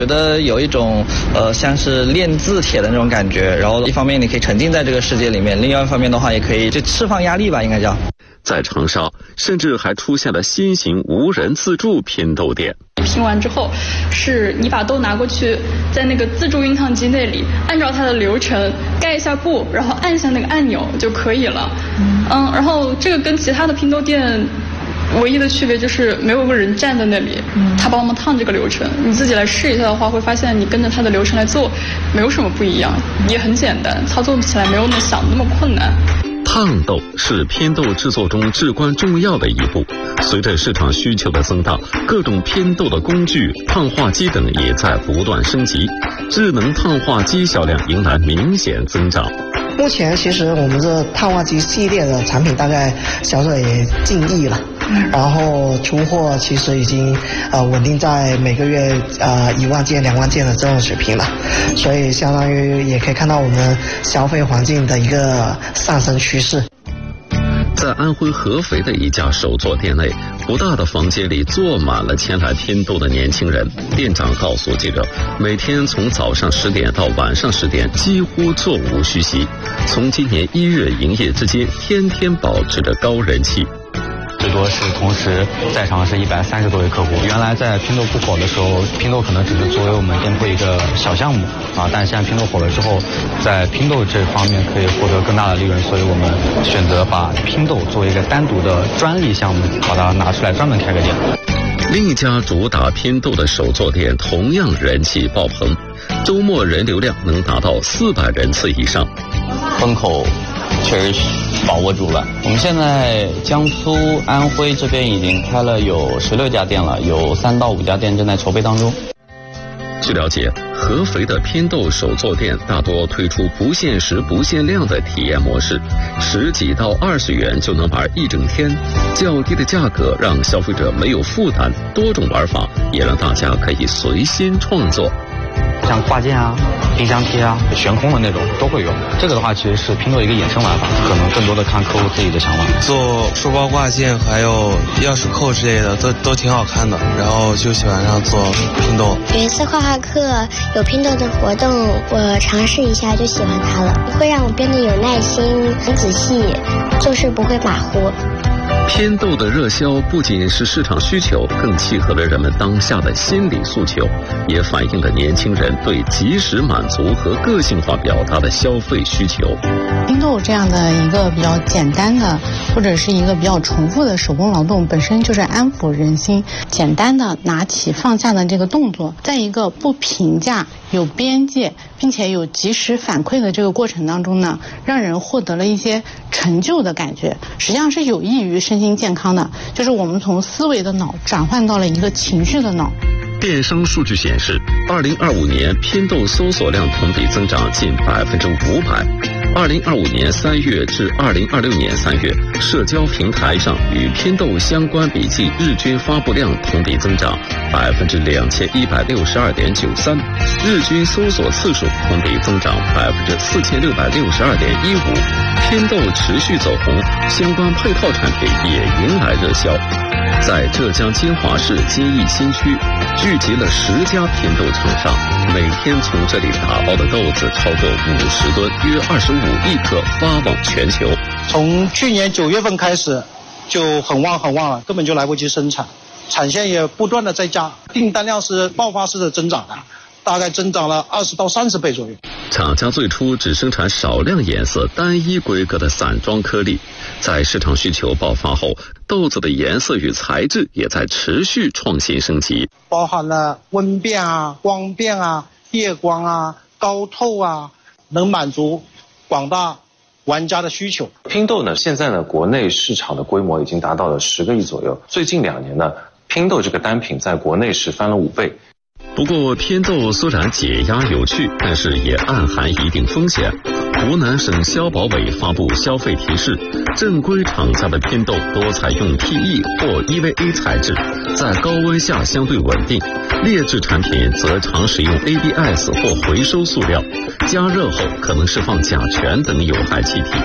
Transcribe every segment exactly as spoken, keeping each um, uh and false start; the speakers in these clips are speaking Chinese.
觉得有一种呃像是练字帖的那种感觉，然后一方面你可以沉浸在这个世界里面，另外一方面的话也可以就释放压力吧，应该叫。 在长沙，甚至还出现了新型无人自助拼豆店。 拼完之后，是你把豆拿过去，在那个自助熨烫机那里，按照它的流程盖一下布，然后按下那个按钮就可以了。嗯，嗯然后这个跟其他的拼豆店唯一的区别就是没有个人站在那里，他帮我们烫这个流程。你自己来试一下的话，会发现你跟着他的流程来做，没有什么不一样，也很简单，操作起来没有你想的那么困难。 烫豆是拼豆制作中至关重要的一步。随着市场需求的增大，各种拼豆的工具、烫化机等也在不断升级，智能烫化机销量迎来明显增长。 目前其实我们这烫化机系列的产品大概销售也近亿了，然后出货其实已经呃稳定在每个月呃一万件、两万件的这种水平了，所以相当于也可以看到我们消费环境的一个上升趋势。 在安徽合肥的一家手作店内，不大的房间里坐满了前来拼豆的年轻人。店长告诉记者，每天从早上十点到晚上十点，几乎座无虚席。从今年一月营业至今，天天保持着高人气。 最多是同时在场是一百三十多位客户。原来在拼豆不火的时候，拼豆可能只是作为我们店铺一个小项目啊，但现在拼豆火了之后，在拼豆这方面可以获得更大的利润，所以我们选择把拼豆作为一个单独的专利项目，把它拿出来专门开个店。 另一家主打拼豆的手作店同样人气爆棚，周末人流量能达到四百人次以上。 风口确实把握住了。我们现在江苏、安徽这边已经开了有十六家店了，有三到五家店正在筹备当中。 据了解，合肥的拼豆手作店大多推出不限时不限量的体验模式，十几到二十元就能玩一整天，较低的价格让消费者没有负担，多种玩法也让大家可以随心创作。 像挂件啊、冰箱贴啊、悬空的那种都会有。这个的话其实是拼豆一个衍生玩法，可能更多的看客户自己的想法。 做书包挂件还有钥匙扣之类的都都挺好看的，然后就喜欢上做拼豆。 有一次画画课有拼豆的活动，我尝试一下就喜欢它了，会让我变得有耐心、很仔细，做事不会马虎。 拼豆的热销不仅是市场需求，更契合了人们当下的心理诉求，也反映了年轻人对及时满足和个性化表达的消费需求。 拼豆这样的一个比较简单的或者是一个比较重复的手工劳动，本身就是安抚人心。简单的拿起放下的这个动作，在一个不评价、有边界并且有及时反馈的这个过程当中呢，让人获得了一些成就的感觉，实际上是有益于身心健康的，就是我们从思维的脑转换到了一个情绪的脑。 电商数据显示，二零二五年拼豆搜索量同比增长近百分之五百。二零二五年三月至二零二六年三月，社交平台上与拼豆相关笔记日均发布量同比增长百分之两千一百六十二点九三，日均搜索次数同比增长百分之四千六百六十二点一五。拼豆持续走红，相关配套产品也迎来热销。在浙江金华市金义新区，聚集了十家拼豆厂商，每天从这里打包的豆子超过五十吨，约二十五亿克，发往全球。 从去年九月份开始，就很旺很旺了，根本就来不及生产，产线也不断的在加，订单量是爆发式的增长的，大概增长了二十到三十倍左右。 厂家最初只生产少量颜色、单一规格的散装颗粒，在市场需求爆发后，豆子的颜色与材质也在持续创新升级， 包含了温变啊、光变啊、夜光啊、高透啊，能满足广大玩家的需求。 拼豆呢，现在呢，国内市场的规模已经达到了十个亿左右。最近两年呢，拼豆这个单品在国内是翻了五倍。 不过拼豆虽然解压有趣，但是也暗含一定风险。湖南省消保委发布消费提示，正规厂家的拼豆多采用 P E 或 E V A 材质，在高温下相对稳定；劣质产品则常使用 A B S 或回收塑料，加热后可能释放甲醛等有害气体。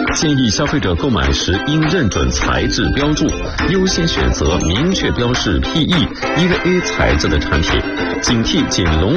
建议消费者购买时应认准材质标注，优先选择明确标示 P E、E V A 材质的产品，警惕仅笼